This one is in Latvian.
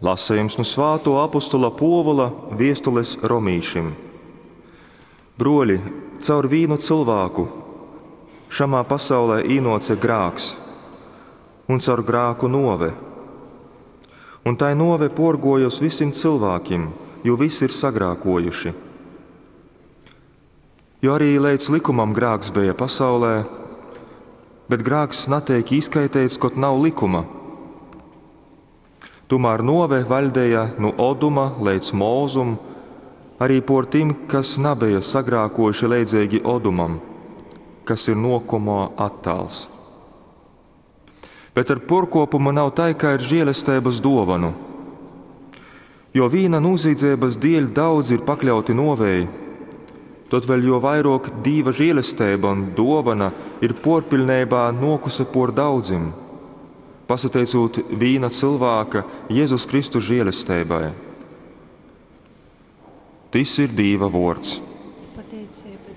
Lasējums no Svētā apostola Pāvila vēstules Romīšiem. Broļi, caur vienu cilvēku šamā pasaulē īnoce grāks, un caur grāku nove. Un tai nove porgojos visiem cilvēkiem, jo visi ir sagrākojuši. Jo arī līdz likumam grāks bija pasaulē, bet grāks netiek izskaitēts, kaut nav likuma. Tomēr nove valdēja no Oduma līdz Mūzum, arī por tiem, kas nebija sagrākojuši līdzīgi Odumam, kas ir nokuma attāls. Bet ar porkopumu nav tā, kā ir žēlestības dāvanu. Jo viena noziedzības dēļ daudz ir pakļauti novēji, tad vēl jo vairāk Dieva žēlestība un dāvana ir porpilnībā nokusa por daudzim, pasateicot viena cilvēka Jēzus Kristus žēlestībai. Tas ir Dieva vārds. Pateicība